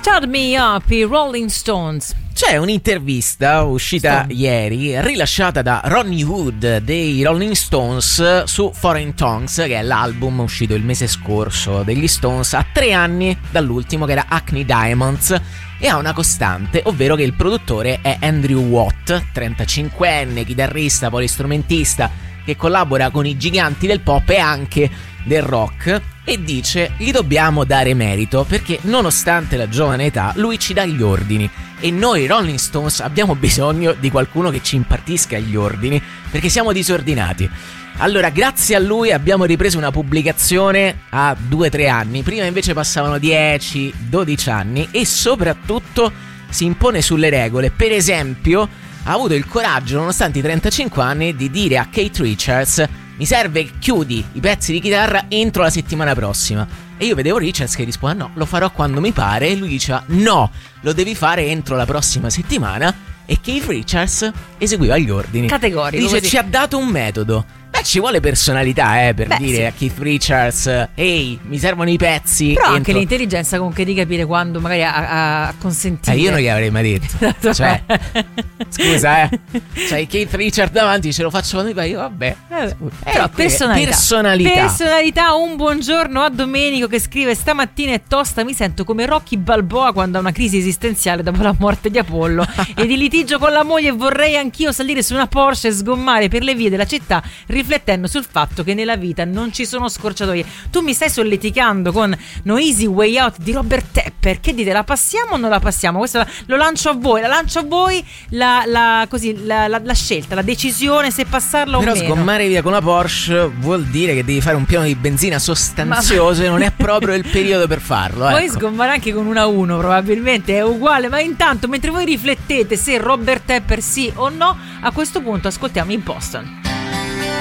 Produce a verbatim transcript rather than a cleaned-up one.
Start Me Up, i Rolling Stones. C'è un'intervista uscita Stone. ieri, rilasciata da Ronnie Wood dei Rolling Stones su Foreign Tongues, che è l'album uscito il mese scorso degli Stones, a tre anni dall'ultimo, che era Acne Diamonds, e ha una costante, ovvero che il produttore è Andrew Watt, trentacinquenne, chitarrista, polistrumentista, che collabora con i giganti del pop e anche del rock, e dice: gli dobbiamo dare merito perché nonostante la giovane età lui ci dà gli ordini, e noi Rolling Stones abbiamo bisogno di qualcuno che ci impartisca gli ordini perché siamo disordinati. Allora, grazie a lui abbiamo ripreso una pubblicazione a due tre anni, prima invece passavano dieci dodici anni, e soprattutto si impone sulle regole. Per esempio, ha avuto il coraggio, nonostante i trentacinque anni, di dire a Keith Richards: mi serve che chiudi i pezzi di chitarra entro la settimana prossima. E io vedevo Richards che rispondeva: no, lo farò quando mi pare. E lui diceva: no, lo devi fare entro la prossima settimana. E Keith Richards eseguiva gli ordini. Categorico. Dice: così. ci ha dato un metodo. Beh, ci vuole personalità, eh, per Beh, dire sì. a Keith Richards: ehi, mi servono i pezzi. Però entro... anche l'intelligenza comunque di capire quando magari a, a consentire. Eh, io non gli avrei mai detto. Cioè, scusa, eh. C'hai Keith Richards davanti, ce lo faccio quando mi pare. Io, vabbè. Eh, Eh, però que- personalità. personalità. Personalità. Un buongiorno a Domenico che scrive: stamattina è tosta, mi sento come Rocky Balboa quando ha una crisi esistenziale dopo la morte di Apollo e di litigio con la moglie. Vorrei anch'io salire su una Porsche e sgommare per le vie della città, riflettendo sul fatto che nella vita non ci sono scorciatoie. Tu mi stai solleticando con No Easy Way Out di Robert Tepper. Che dite, la passiamo o non la passiamo? Questo la- lo lancio a voi, la lancio a voi la, la, così, la, la, la scelta, la decisione se passarla Però o meno. sgommare via con la Porsche vuol dire che devi fare un piano di benzina sostanzioso. Ma... e non è proprio il periodo per farlo. Puoi ecco. sgommare anche con una uno, probabilmente è uguale. Ma intanto, mentre voi riflettete se Robert Tepper sì o no, a questo punto ascoltiamo In Boston.